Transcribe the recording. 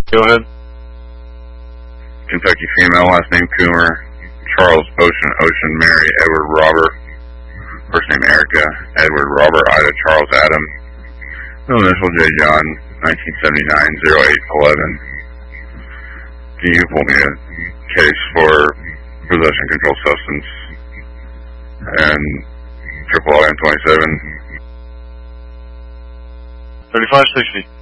Go ahead. Kentucky female, last name Coomer. Charles Ocean Mary Edward Robert. First name Erica Edward Robert Ida Charles Adam. Middle initial J John 1979-0811. Can you pull me a case for possession controlled substance and triple IM 27? 3560.